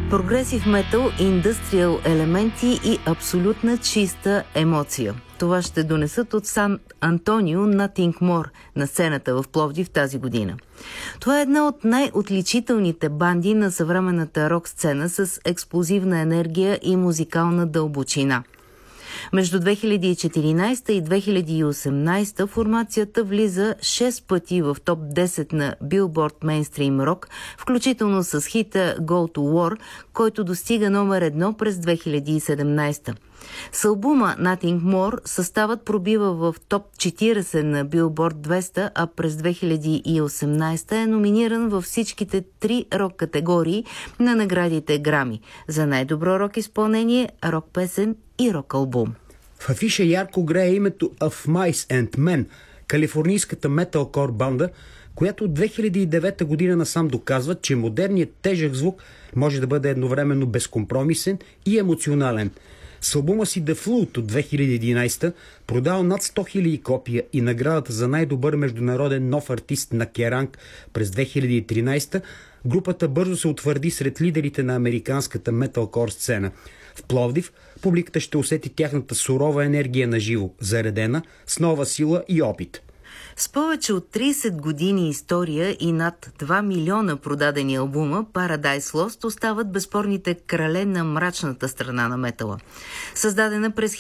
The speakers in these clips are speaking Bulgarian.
Прогресив метал, индустриал елементи и абсолютна чиста емоция. Това ще донесат от Сан Антонио Nothing More на сцената в Пловдив тази година. Това е една от най-отличителните банди на съвременната рок-сцена с експлозивна енергия и музикална дълбочина. Между 2014 и 2018 формацията влиза 6 пъти в топ 10 на Billboard Mainstream Rock, включително с хита Go to War, който достига номер 1 през 2017. С албума Nothing More съставът пробива в топ 40 на Billboard 200, а през 2018 е номиниран във всичките 3 рок категории на наградите Грами за най-добро рок изпълнение, рок песен и рок албум. В афиша ярко грее името Of Mice and Men, калифорнийската металкор банда, която от 2009 година насам доказва, че модерният тежък звук може да бъде едновременно безкомпромисен и емоционален. С албума си The Flute от 2011 продал над 100 000 копия и наградата за най-добър международен нов артист на Керанг през 2013, групата бързо се утвърди сред лидерите на американската металкор сцена. В Пловдив публиката ще усети тяхната сурова енергия на живо, заредена с нова сила и опит. С повече от 30 години история и над 2 милиона продадени албума, Paradise Lost остават безспорните крале на мрачната страна на метала. Създадена през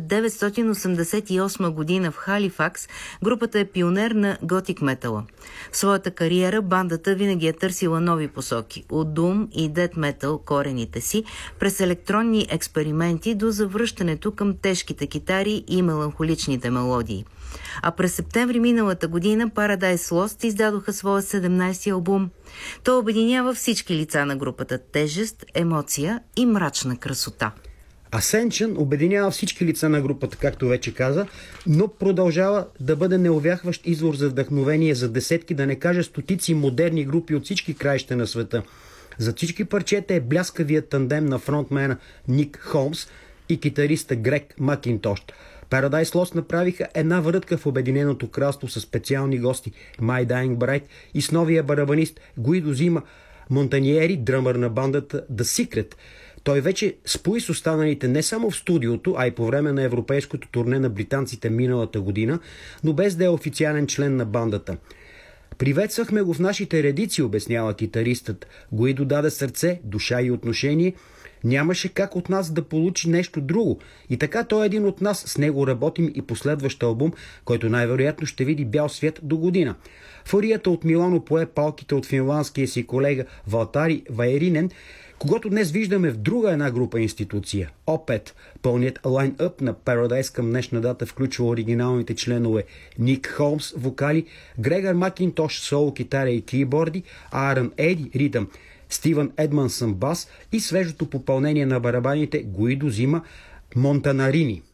1988 година в Халифакс, групата е пионер на готик метала. В своята кариера бандата винаги е търсила нови посоки, от Doom и Death Metal корените си, през електронни експерименти до завръщането към тежките китари и меланхоличните мелодии. А през септември миналата година Paradise Lost издадоха своя 17-ти албум. Той обединява всички лица на групата – тежест, емоция и мрачна красота. Ascension обединява всички лица на групата, както вече каза, но продължава да бъде неувяхващ извор за вдъхновение за десетки, да не кажа стотици модерни групи от всички краища на света. За всички парчета е бляскавият тандем на фронтмена Ник Холмс и китариста Грег Макинтош. Paradise Lost направиха една врътка в Обединеното кралство с специални гости My Dying Bride и с новия барабанист Гуидо Зима Монтаниери, дръмър на бандата The Secret. Той вече спои с останалите не само в студиото, а и по време на европейското турне на британците миналата година, но без да е официален член на бандата. Приветствахме го в нашите редици, обяснява китаристът. Гуидо даде сърце, душа и отношение. Нямаше как от нас да получи нещо друго. И така той е един от нас. С него работим и последващ албум, който най-вероятно ще види бял свят до година. Фурията от Милано пое палките от финландския си колега Валтари Вайеринен, когато днес виждаме в друга една група институция. Опет, пълният лайн-ъп на Paradise към днешна дата включва оригиналните членове Ник Холмс, вокали, Грегор Макинтош, соло, китара и кейборди, Аарон Еди, ритъм, Стивън Едмансън, бас и свежото попълнение на барабаните Гуидо Зима Монтанарини.